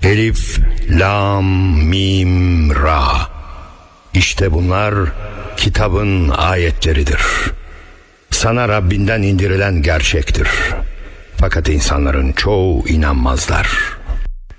Elif, Lam, Mim, Ra. İşte bunlar kitabın ayetleridir. Sana Rabbinden indirilen gerçektir. Fakat insanların çoğu inanmazlar.